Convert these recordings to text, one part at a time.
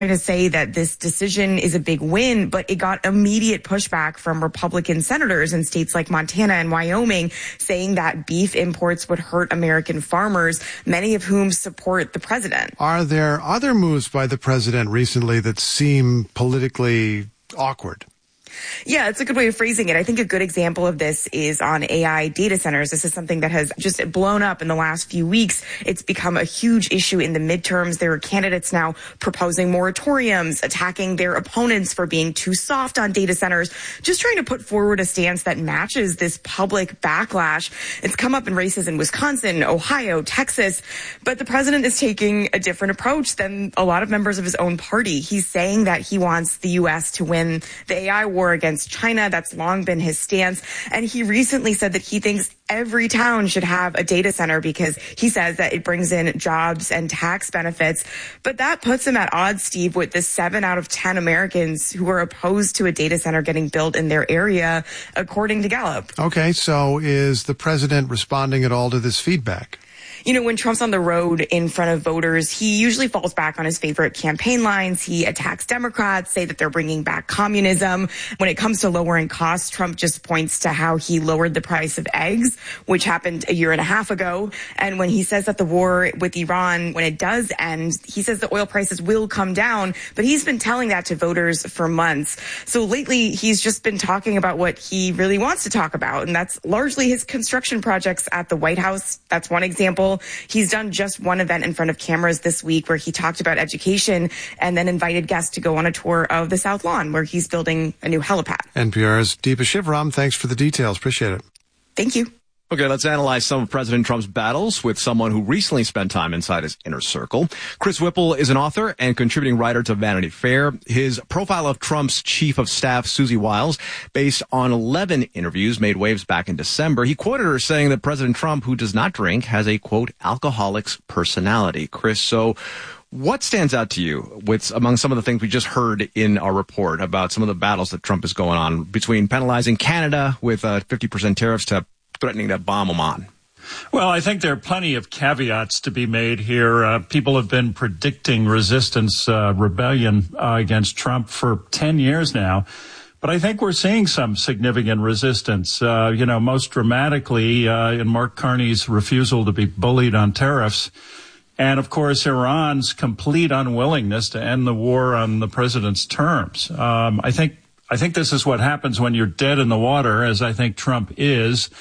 to say that this decision is a big win, but it got immediate pushback from Republican senators in states like Montana and Wyoming, saying that beef imports would hurt American farmers, many of whom support the president. Are there other moves by the president recently that seem politically awkward? Yeah, it's a good way of phrasing it. I think a good example of this is on AI data centers. This is something that has just blown up in the last few weeks. It's become a huge issue in the midterms. There are candidates now proposing moratoriums, attacking their opponents for being too soft on data centers, just trying to put forward a stance that matches this public backlash. It's come up in races in Wisconsin, Ohio, Texas, but the president is taking a different approach than a lot of members of his own party. He's saying that he wants the U.S. to win the AI war against China. That's long been his stance. And he recently said that he thinks every town should have a data center because he says that it brings in jobs and tax benefits. But that puts him at odds, Steve, with the 7 out of 10 Americans who are opposed to a data center getting built in their area, according to Gallup. Okay, so is the president responding at all to this feedback? You know, when Trump's on the road in front of voters, he usually falls back on his favorite campaign lines. He attacks Democrats, say that they're bringing back communism. When it comes to lowering costs, Trump just points to how he lowered the price of eggs, which happened a year and a half ago. And when he says that the war with Iran, when it does end, he says the oil prices will come down. But he's been telling that to voters for months. So lately, he's just been talking about what he really wants to talk about. And that's largely his construction projects at the White House. That's one example. He's done just one event in front of cameras this week where he talked about education and then invited guests to go on a tour of the South Lawn where he's building a new helipad. NPR's Deepa Shivaram, thanks for the details. Appreciate it. Thank you. Okay, let's analyze some of President Trump's battles with someone who recently spent time inside his inner circle. Chris Whipple is an author and contributing writer to Vanity Fair. His profile of Trump's chief of staff, Susie Wiles, based on 11 interviews, made waves back in December. He quoted her saying that President Trump, who does not drink, has a, quote, alcoholic's personality. Chris, so what stands out to you among some of the things we just heard in our report about some of the battles that Trump is going on between penalizing Canada with 50% tariffs to threatening to bomb Oman? Well, I think there are plenty of caveats to be made here. People have been predicting resistance, rebellion against Trump for 10 years now. But I think we're seeing some significant resistance, most dramatically in Mark Carney's refusal to be bullied on tariffs. And, of course, Iran's complete unwillingness to end the war on the president's terms. I think this is what happens when you're dead in the water, as I think Trump is.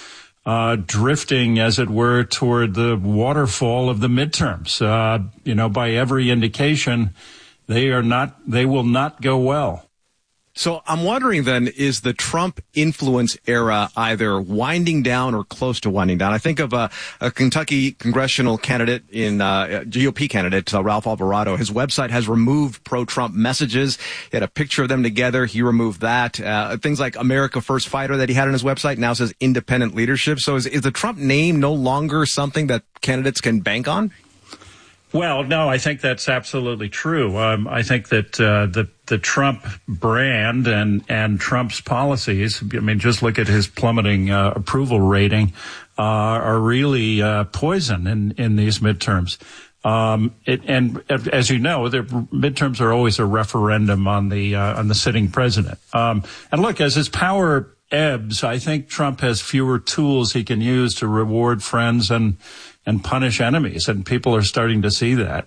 Drifting, as it were, toward the waterfall of the midterms. By every indication, they will not go well. So I'm wondering then, is the Trump influence era either winding down or close to winding down? I think of a Kentucky congressional candidate GOP candidate, Ralph Alvarado. His website has removed pro-Trump messages. He had a picture of them together. He removed that. Things like America First Fighter that he had on his website now says independent leadership. So is the Trump name no longer something that candidates can bank on? Well, no, I think that's absolutely true. I think that the Trump brand and Trump's policies, just look at his plummeting approval rating, are really poison in these midterms. And as you know, the midterms are always a referendum on the sitting president. And look, as his power ebbs, I think Trump has fewer tools he can use to reward friends and punish enemies, and people are starting to see that.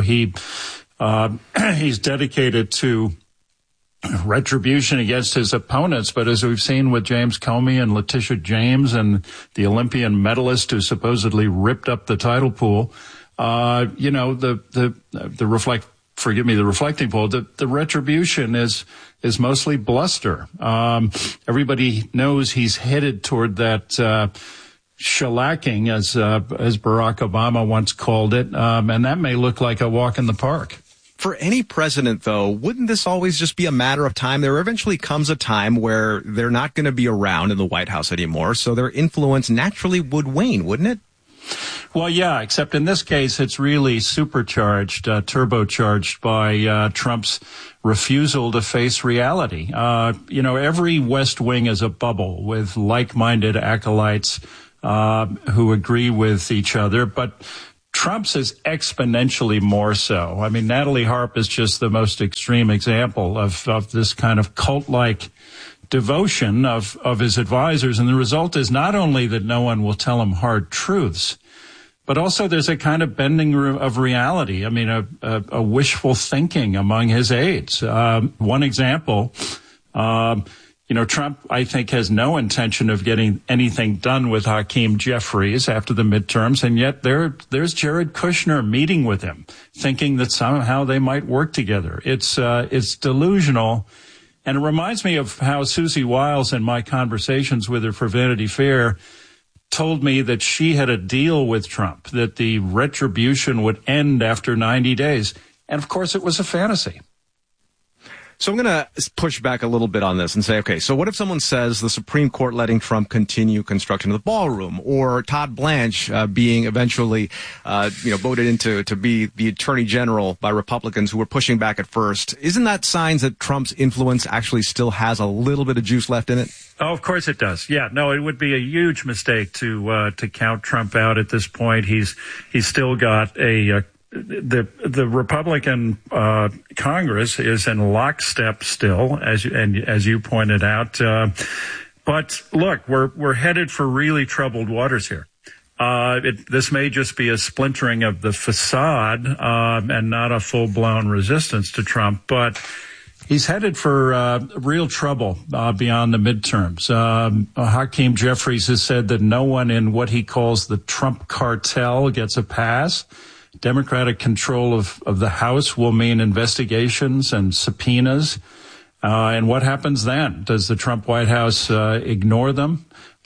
He's dedicated to retribution against his opponents, but as we've seen with James Comey and Letitia James and the Olympian medalist who supposedly ripped up the title pool, the reflecting pool, the retribution is mostly bluster. Everybody knows he's headed toward that shellacking, as Barack Obama once called it, and that may look like a walk in the park. For any president, though, wouldn't this always just be a matter of time? There eventually comes a time where they're not going to be around in the White House anymore, so their influence naturally would wane, wouldn't it? Well, yeah, except in this case, it's really supercharged, turbocharged by Trump's refusal to face reality. Every West Wing is a bubble with like-minded acolytes who agree with each other, but Trump's is exponentially more so. I mean, Natalie Harp is just the most extreme example of this kind of cult-like devotion of his advisors. And the result is not only that no one will tell him hard truths, but also there's a kind of bending of reality. I mean, a wishful thinking among his aides. One example, Trump, I think, has no intention of getting anything done with Hakeem Jeffries after the midterms. And yet there's Jared Kushner meeting with him, thinking that somehow they might work together. It's delusional. And it reminds me of how Susie Wiles, in my conversations with her for Vanity Fair, told me that she had a deal with Trump, that the retribution would end after 90 days. And of course, it was a fantasy. So I'm going to push back a little bit on this and say, okay, so what if someone says the Supreme Court letting Trump continue construction of the ballroom, or Todd Blanche being eventually, voted into to be the Attorney General by Republicans who were pushing back at first? Isn't that signs that Trump's influence actually still has a little bit of juice left in it? Oh, of course it does. Yeah, no, it would be a huge mistake to count Trump out at this point. He's still got the Republican Congress is in lockstep still, as you pointed out. But look, we're headed for really troubled waters here. This may just be a splintering of the facade and not a full-blown resistance to Trump, but he's headed for real trouble beyond the midterms. Hakeem Jeffries has said that no one in what he calls the Trump cartel gets a pass. Democratic control of the House will mean investigations and subpoenas. And what happens then? Does the Trump White House ignore them?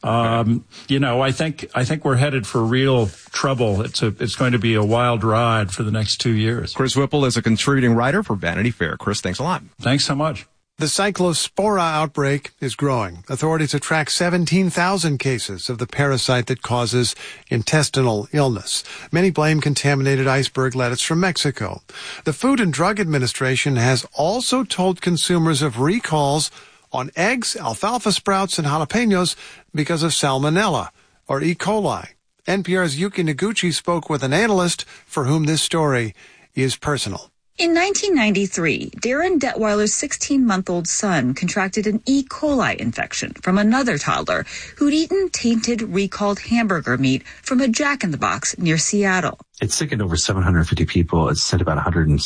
I think we're headed for real trouble. It's going to be a wild ride for the next 2 years. Chris Whipple is a contributing writer for Vanity Fair. Chris, thanks a lot. Thanks so much. The Cyclospora outbreak is growing. Authorities have tracked 17,000 cases of the parasite that causes intestinal illness. Many blame contaminated iceberg lettuce from Mexico. The Food and Drug Administration has also told consumers of recalls on eggs, alfalfa sprouts, and jalapenos because of salmonella, or E. coli. NPR's Yuki Noguchi spoke with an analyst for whom this story is personal. In 1993, Darren Detweiler's 16-month-old son contracted an E. coli infection from another toddler who'd eaten tainted, recalled hamburger meat from a Jack in the Box near Seattle. It sickened over 750 people. It sent about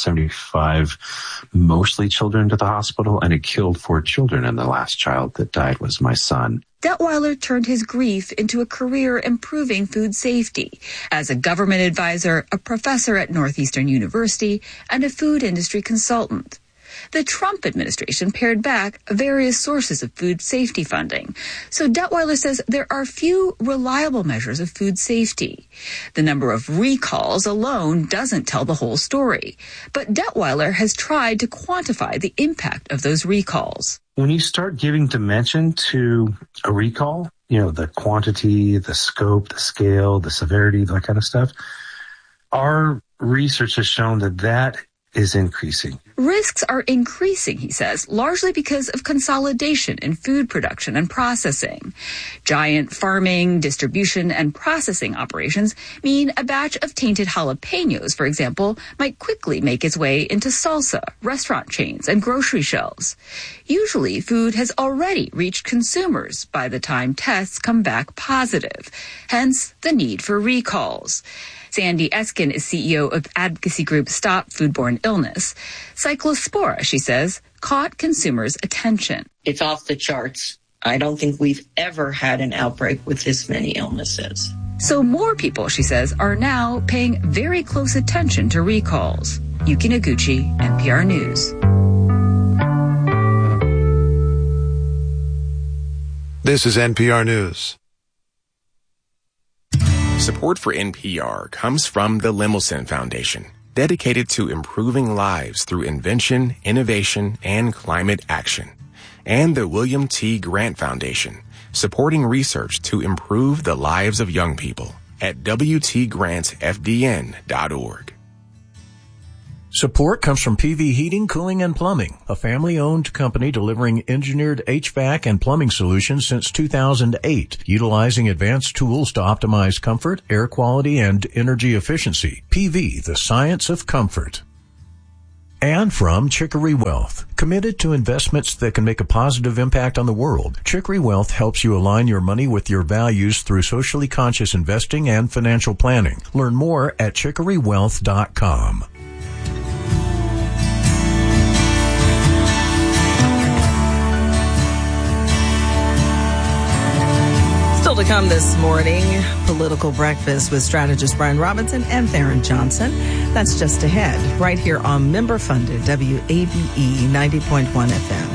175, mostly children, to the hospital, and it killed 4 children, and the last child that died was my son. Detweiler turned his grief into a career improving food safety as a government advisor, a professor at Northeastern University, and a food industry consultant. The Trump administration pared back various sources of food safety funding. So Detweiler says there are few reliable measures of food safety. The number of recalls alone doesn't tell the whole story. But Detweiler has tried to quantify the impact of those recalls. When you start giving dimension to a recall, the quantity, the scope, the scale, the severity, that kind of stuff, our research has shown that is increasing. Risks are increasing, he says, largely because of consolidation in food production and processing. Giant farming, distribution, and processing operations mean a batch of tainted jalapenos, for example, might quickly make its way into salsa, restaurant chains, and grocery shelves. Usually, food has already reached consumers by the time tests come back positive, hence the need for recalls. Sandy Eskin is CEO of advocacy group Stop Foodborne Illness. Cyclospora, she says, caught consumers' attention. It's off the charts. I don't think we've ever had an outbreak with this many illnesses. So more people, she says, are now paying very close attention to recalls. Yuki Noguchi, NPR News. This is NPR News. Support for NPR comes from the Lemelson Foundation, dedicated to improving lives through invention, innovation, and climate action. And the William T. Grant Foundation, supporting research to improve the lives of young people at WTGrantFDN.org. Support comes from PV Heating, Cooling, and Plumbing, a family-owned company delivering engineered HVAC and plumbing solutions since 2008, utilizing advanced tools to optimize comfort, air quality, and energy efficiency. PV, the science of comfort. And from Chicory Wealth, committed to investments that can make a positive impact on the world. Chicory Wealth helps you align your money with your values through socially conscious investing and financial planning. Learn more at chicorywealth.com. Still to come this morning, Political Breakfast with strategist Brian Robinson and Theron Johnson. That's just ahead, right here on member-funded WABE 90.1 FM.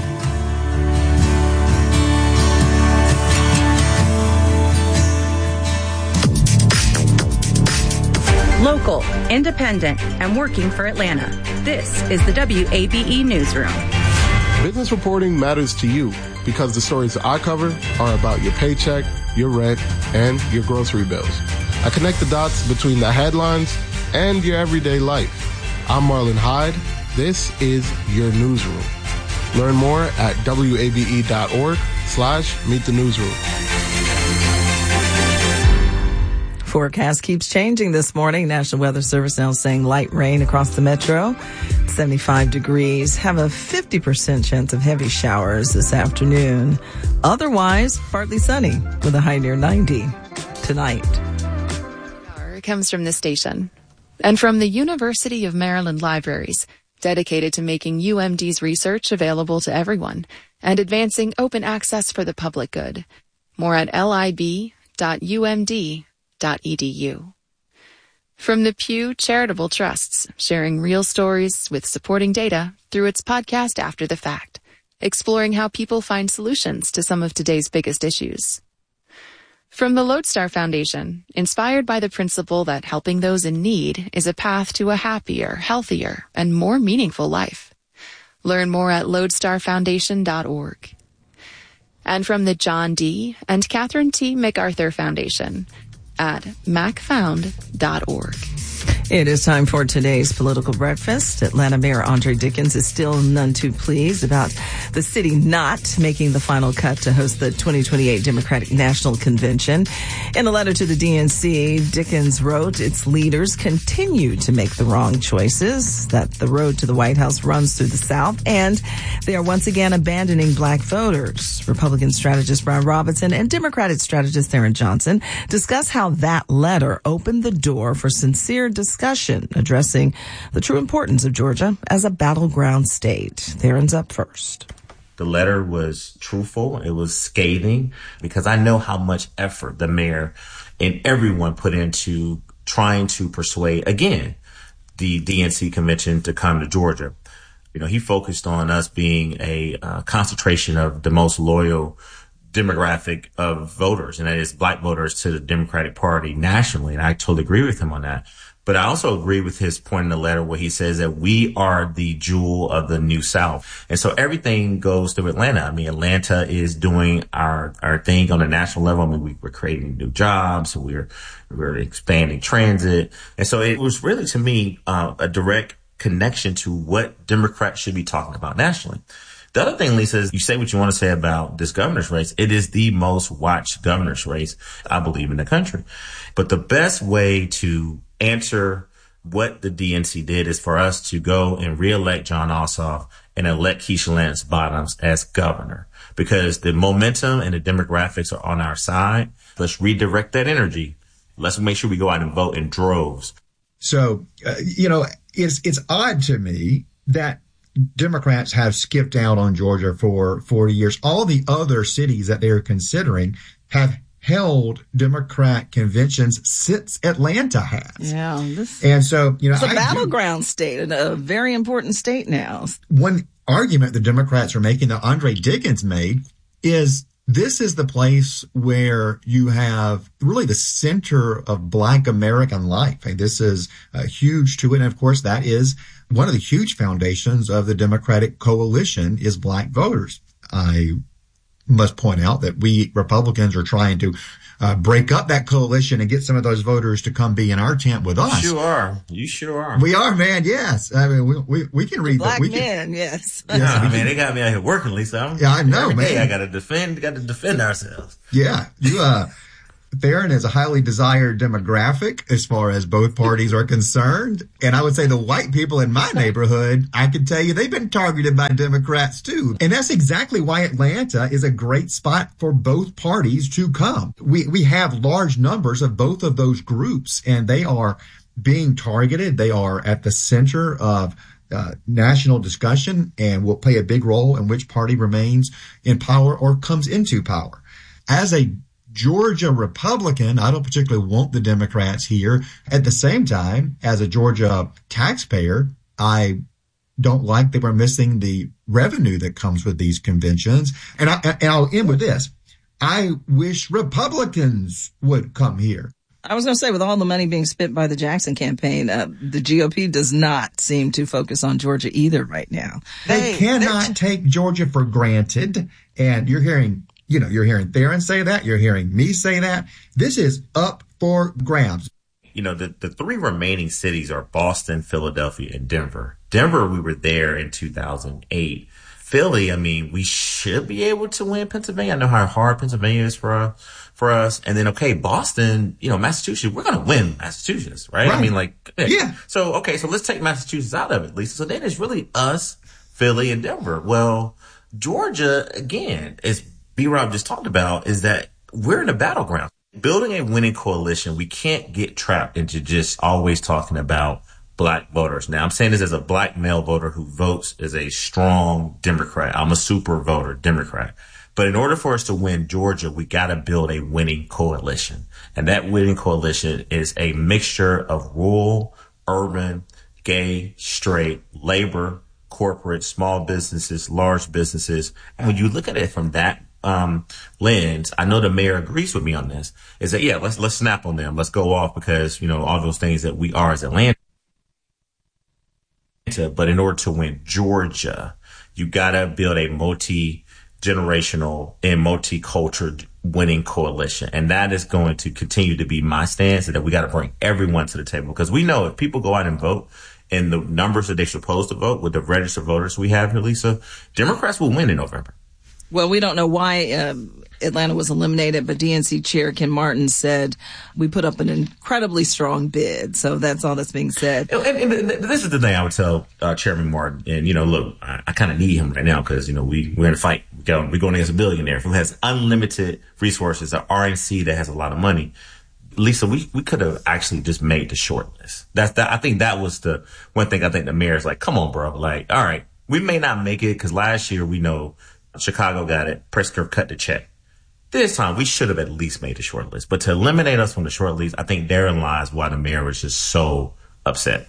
Local, independent, and working for Atlanta. This is the WABE Newsroom. Business reporting matters to you because the stories I cover are about your paycheck, your rent, and your grocery bills. I connect the dots between the headlines and your everyday life. I'm Marlon Hyde. This is your newsroom. Learn more at wabe.org/meet the newsroom. Forecast keeps changing this morning. National Weather Service now saying light rain across the metro. 75 degrees. Have a 50% chance of heavy showers this afternoon. Otherwise, partly sunny with a high near 90 tonight. It comes from this station and from the University of Maryland Libraries, dedicated to making UMD's research available to everyone and advancing open access for the public good. More at lib.umd.edu. From the Pew Charitable Trusts, sharing real stories with supporting data through its podcast After the Fact, exploring how people find solutions to some of today's biggest issues. From the Lodestar Foundation, inspired by the principle that helping those in need is a path to a happier, healthier, and more meaningful life. Learn more at lodestarfoundation.org. And from the John D. and Catherine T. MacArthur Foundation, at macfound.org. It is time for today's Political Breakfast. Atlanta Mayor Andre Dickens is still none too pleased about the city not making the final cut to host the 2028 Democratic National Convention. In a letter to the DNC, Dickens wrote, its leaders continue to make the wrong choices, that the road to the White House runs through the South, and they are once again abandoning black voters. Republican strategist Brian Robinson and Democratic strategist Theron Johnson discuss how that letter opened the door for sincere discussion addressing the true importance of Georgia as a battleground state. Theron's up first. The letter was truthful. It was scathing because I know how much effort the mayor and everyone put into trying to persuade, again, the DNC convention to come to Georgia. You know, he focused on us being a concentration of the most loyal demographic of voters, and that is black voters to the Democratic Party nationally. And I totally agree with him on that. But I also agree with his point in the letter where he says that we are the jewel of the New South. And so everything goes through Atlanta. I mean, Atlanta is doing our thing on a national level. I mean, we're creating new jobs. So we're expanding transit. And so it was really, to me, a direct connection to what Democrats should be talking about nationally. The other thing, Lisa, is you say what you want to say about this governor's race. It is the most watched governor's race, I believe, in the country. But the best way to answer what the DNC did is for us to go and reelect Jon Ossoff and elect Keisha Lance Bottoms as governor, because the momentum and the demographics are on our side. Let's redirect that energy. Let's make sure we go out and vote in droves. So, it's odd to me that Democrats have skipped out on Georgia for 40 years. All the other cities that they're considering have held Democrat conventions since Atlanta has. Yeah. And so, it's a battleground state and a very important state now. One argument the Democrats are making that Andre Dickens made is this is the place where you have really the center of Black American life. And this is huge to it. And of course, that is one of the huge foundations of the Democratic coalition is Black voters. I must point out that we Republicans are trying to break up that coalition and get some of those voters to come be in our tent with us. You sure are. We are, man. Yes. I mean, we can read Black that. men, yes. Yeah, I mean, they got me out here working, Lisa. Yeah, I know, man. I got to defend ourselves. Yeah. Theron is a highly desired demographic as far as both parties are concerned. And I would say the white people in my neighborhood, I can tell you they've been targeted by Democrats too. And that's exactly why Atlanta is a great spot for both parties to come. We have large numbers of both of those groups, and they are being targeted. They are at the center of national discussion and will play a big role in which party remains in power or comes into power. As a Georgia Republican, I don't particularly want the Democrats here. At the same time, as a Georgia taxpayer, I don't like that we're missing the revenue that comes with these conventions. And I'll end with this. I wish Republicans would come here. I was going to say, with all the money being spent by the Jackson campaign, the GOP does not seem to focus on Georgia either right now. They cannot take Georgia for granted. And you're hearing Theron say that. You're hearing me say that. This is up for grabs. The three remaining cities are Boston, Philadelphia, and Denver. Denver, we were there in 2008. Philly, I mean, we should be able to win Pennsylvania. I know how hard Pennsylvania is for us. And then, Boston, Massachusetts, we're going to win Massachusetts, right? I mean, yeah. So let's take Massachusetts out of it, Lisa. So then it's really us, Philly, and Denver. Well, Georgia, again, is B-Rob just talked about, is that we're in a battleground. Building a winning coalition, we can't get trapped into just always talking about black voters. Now, I'm saying this as a black male voter who votes as a strong Democrat. I'm a super voter, Democrat. But in order for us to win Georgia, we got to build a winning coalition. And that winning coalition is a mixture of rural, urban, gay, straight, labor, corporate, small businesses, large businesses. And when you look at it from that lens, I know the mayor agrees with me on this, is that, let's snap on them. Let's go off because, all those things that we are as Atlanta. But in order to win Georgia, you got to build a multi-generational and multicultural winning coalition. And that is going to continue to be my stance, that we got to bring everyone to the table, because we know if people go out and vote in the numbers that they're supposed to vote with the registered voters we have here, Lisa, Democrats will win in November. Well, we don't know why Atlanta was eliminated, but DNC Chair Ken Martin said we put up an incredibly strong bid. So that's all that's being said. And this is the thing I would tell Chairman Martin. And, look, I kind of need him right now because, we're in a fight. We're going against a billionaire who has unlimited resources, an RNC that has a lot of money. Lisa, we could have actually just made the short list. I think that was the one thing I think the mayor's like, come on, bro. Like, all right, we may not make it because last year we know Chicago got it. Pritzker cut the check. This time, we should have at least made the short list. But to eliminate us from the short list, I think therein lies why the mayor was just so upset.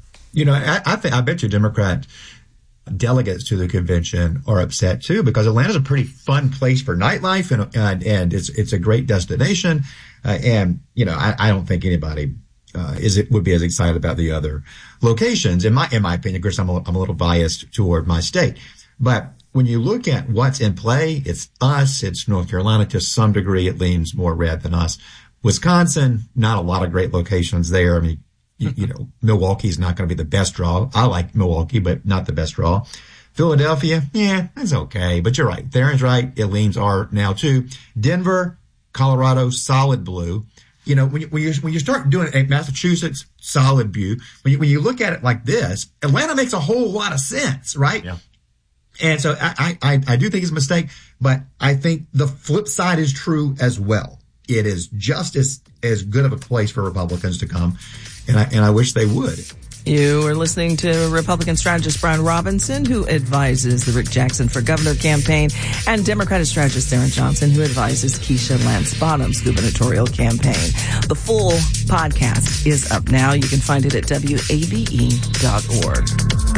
I bet you Democrat delegates to the convention are upset too, because Atlanta's a pretty fun place for nightlife and it's a great destination. I don't think anybody would be as excited about the other locations. In my opinion, of course, I'm a little biased toward my state, but when you look at what's in play, it's us, it's North Carolina to some degree. It leans more red than us. Wisconsin, not a lot of great locations there. I mean, Milwaukee's not going to be the best draw. I like Milwaukee, but not the best draw. Philadelphia, that's okay. But you're right. Theron's right. It leans R now too. Denver, Colorado, solid blue. When you start doing it, Massachusetts, solid blue. When you look at it like this, Atlanta makes a whole lot of sense, right? Yeah. And so I do think it's a mistake, but I think the flip side is true as well. It is just as good of a place for Republicans to come, and I wish they would. You are listening to Republican strategist Brian Robinson, who advises the Rick Jackson for Governor campaign, and Democratic strategist Theron Johnson, who advises Keisha Lance Bottoms' gubernatorial campaign. The full podcast is up now. You can find it at WABE.org.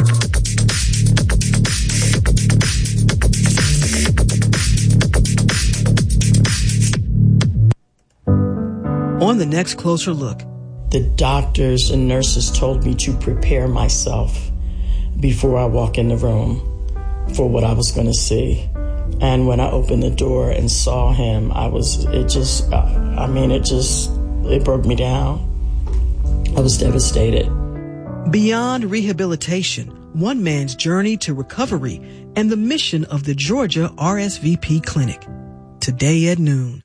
On the next Closer Look. The doctors and nurses told me to prepare myself before I walk in the room for what I was going to see. And when I opened the door and saw him, it broke me down. I was devastated. Beyond rehabilitation, one man's journey to recovery and the mission of the Georgia RSVP Clinic. Today at noon.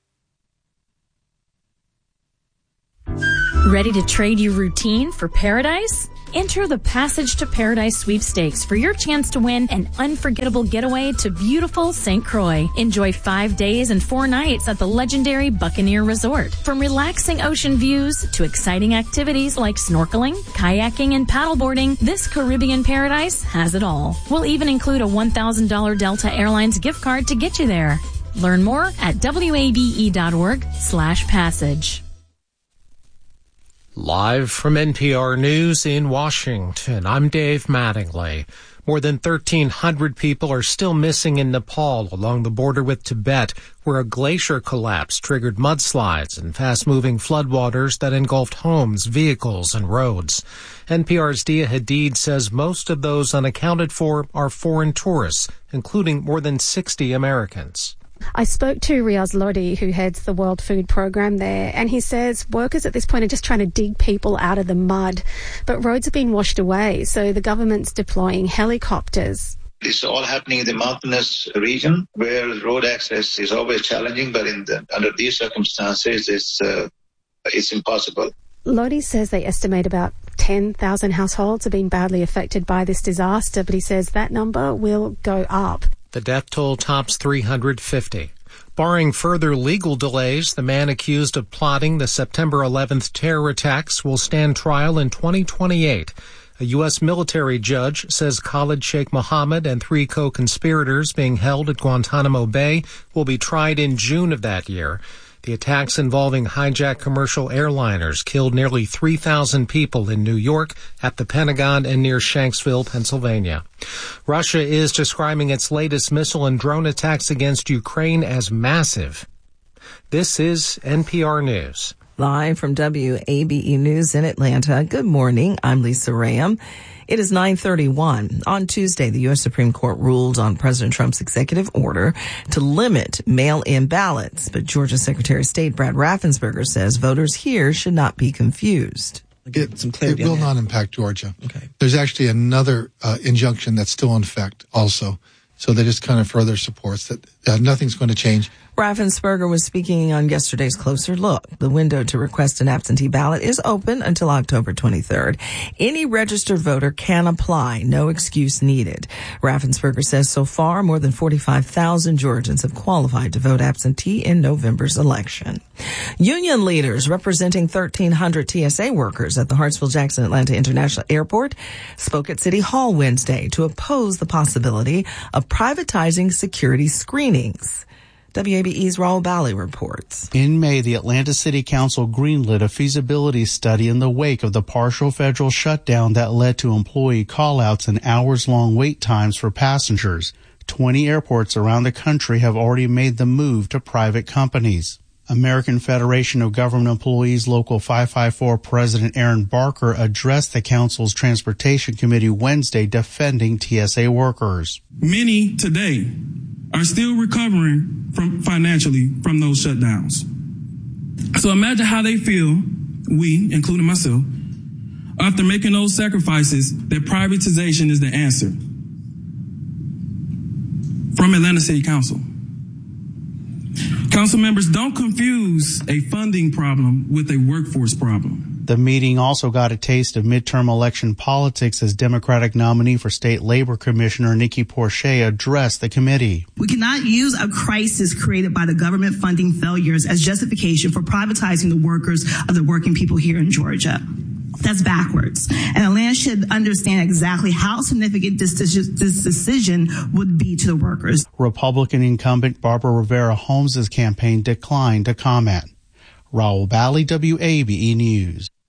Ready to trade your routine for paradise? Enter the Passage to Paradise sweepstakes for your chance to win an unforgettable getaway to beautiful St. Croix. Enjoy 5 days and 4 nights at the legendary Buccaneer Resort. From relaxing ocean views to exciting activities like snorkeling, kayaking, and paddleboarding, this Caribbean paradise has it all. We'll even include a $1,000 Delta Airlines gift card to get you there. Learn more at wabe.org/passage. Live from NPR News in Washington, I'm Dave Mattingly. More than 1,300 people are still missing in Nepal along the border with Tibet, where a glacier collapse triggered mudslides and fast-moving floodwaters that engulfed homes, vehicles, and roads. NPR's Dia Hadid says most of those unaccounted for are foreign tourists, including more than 60 Americans. I spoke to Riaz Lodi, who heads the World Food Programme there, and he says workers at this point are just trying to dig people out of the mud, but roads have been washed away, so the government's deploying helicopters. This is all happening in the mountainous region where road access is always challenging, but under these circumstances, it's impossible. Lodi says they estimate about 10,000 households have been badly affected by this disaster, but he says that number will go up. The death toll tops 350. Barring further legal delays, the man accused of plotting the September 11th terror attacks will stand trial in 2028. A U.S. military judge says Khalid Sheikh Mohammed and 3 co-conspirators being held at Guantanamo Bay will be tried in June of that year. The attacks involving hijacked commercial airliners killed nearly 3,000 people in New York, at the Pentagon, and near Shanksville, Pennsylvania. Russia is describing its latest missile and drone attacks against Ukraine as massive. This is NPR News. Live from WABE News in Atlanta. Good morning. I'm Lisa Rayam. It is 9:31. On Tuesday, the U.S. Supreme Court ruled on President Trump's executive order to limit mail-in ballots. But Georgia Secretary of State Brad Raffensperger says voters here should not be confused. It will not impact Georgia. Okay. There's actually another injunction that's still in effect also. So that just kind of further supports that nothing's going to change. Raffensperger was speaking on yesterday's Closer Look. The window to request an absentee ballot is open until October 23rd. Any registered voter can apply. No excuse needed. Raffensperger says so far more than 45,000 Georgians have qualified to vote absentee in November's election. Union leaders representing 1,300 TSA workers at the Hartsfield-Jackson Atlanta International Airport spoke at City Hall Wednesday to oppose the possibility of privatizing security screenings. WABE's Raul Bali reports. In May, the Atlanta City Council greenlit a feasibility study in the wake of the partial federal shutdown that led to employee call-outs and hours-long wait times for passengers. 20 airports around the country have already made the move to private companies. American Federation of Government Employees Local 554 President Aaron Barker addressed the council's Transportation Committee Wednesday defending TSA workers. Many today are still recovering financially from those shutdowns. So imagine how they feel, we, including myself, after making those sacrifices, that privatization is the answer. From Atlanta City Council. Council members, don't confuse a funding problem with a workforce problem. The meeting also got a taste of midterm election politics as Democratic nominee for State Labor Commissioner Nikki Porcher addressed the committee. We cannot use a crisis created by the government funding failures as justification for privatizing the workers of the working people here in Georgia. That's backwards. And Atlanta should understand exactly how significant this decision would be to the workers. Republican incumbent Barbara Rivera Holmes' campaign declined to comment. Raul Bali, WABE News.